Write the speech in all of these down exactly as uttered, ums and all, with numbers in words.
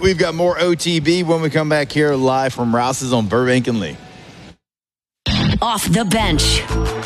We've got more O T B when we come back here live from Rouse's on Burbank and Lee. Off the bench.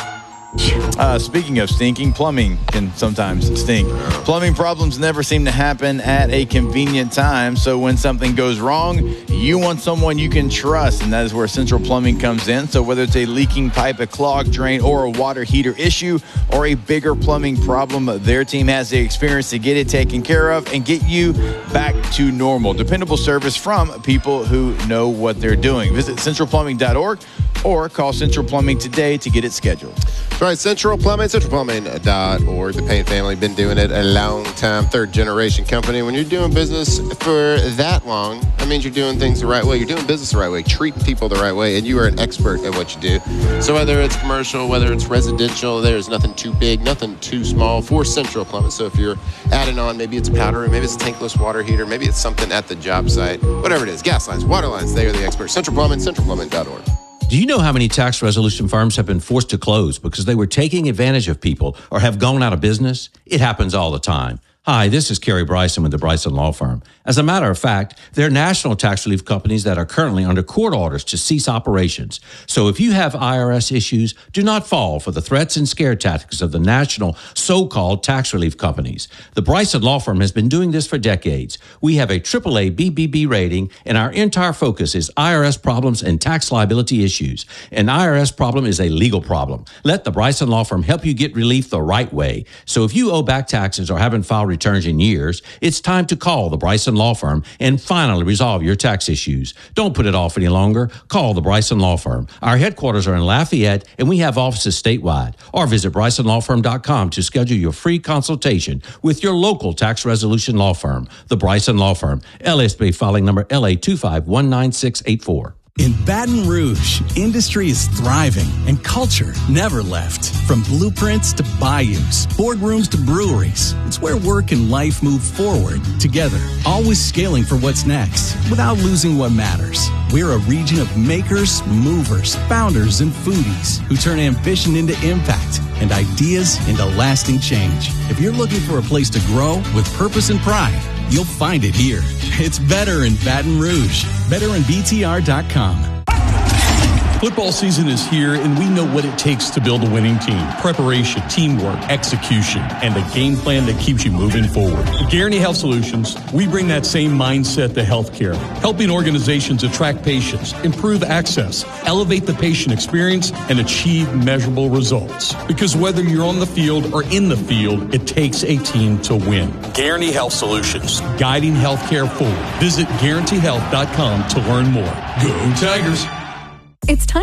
Uh, speaking of stinking, plumbing can sometimes stink. Plumbing problems never seem to happen at a convenient time, so when something goes wrong, you want someone you can trust, and that is where Central Plumbing comes in. So whether it's a leaking pipe, a clogged drain, or a water heater issue, or a bigger plumbing problem, their team has the experience to get it taken care of and get you back to normal. Dependable service from people who know what they're doing. Visit central plumbing dot org or call Central Plumbing today to get it scheduled. That's right, Central Plumbing, central plumbing dot org. The Payne family been doing it a long time, third generation company. When you're doing business for that long, that means you're doing things the right way. You're doing business the right way, treating people the right way, and you are an expert at what you do. So whether it's commercial, whether it's residential, there's nothing too big, nothing too small for Central Plumbing. So if you're adding on, maybe it's powder, maybe it's a tankless water heater, maybe it's something at the job site, whatever it is, gas lines, water lines, they are the experts. Central Plumbing, central plumbing dot org. Do you know how many tax resolution firms have been forced to close because they were taking advantage of people or have gone out of business? It happens all the time. Hi, this is Kerry Bryson with the Bryson Law Firm. As a matter of fact, there are national tax relief companies that are currently under court orders to cease operations. So if you have I R S issues, do not fall for the threats and scare tactics of the national so-called tax relief companies. The Bryson Law Firm has been doing this for decades. We have a triple A B B B rating, and our entire focus is I R S problems and tax liability issues. An I R S problem is a legal problem. Let the Bryson Law Firm help you get relief the right way. So if you owe back taxes or haven't filed returns in years, it's time to call the Bryson Law Firm and finally resolve your tax issues. Don't put it off any longer. Call the Bryson Law Firm. Our headquarters are in Lafayette, and we have offices statewide. Or visit bryson law firm dot com to schedule your free consultation with your local tax resolution law firm. The Bryson Law Firm, L S B filing number L A two five one nine six eight four. In Baton Rouge, industry is thriving and culture never left. From blueprints to bayous, boardrooms to breweries, it's where work and life move forward together, always scaling for what's next without losing what matters. We're a region of makers, movers, founders, and foodies who turn ambition into impact and ideas into lasting change. If you're looking for a place to grow with purpose and pride, you'll find it here. It's better in Baton Rouge. better in B T R dot com. Football season is here, and we know what it takes to build a winning team. Preparation, teamwork, execution, and a game plan that keeps you moving forward. At Guarantee Health Solutions, we bring that same mindset to healthcare, helping organizations attract patients, improve access, elevate the patient experience, and achieve measurable results. Because whether you're on the field or in the field, it takes a team to win. Guarantee Health Solutions, guiding healthcare forward. Visit guarantee health dot com to learn more. Go Tigers! It's time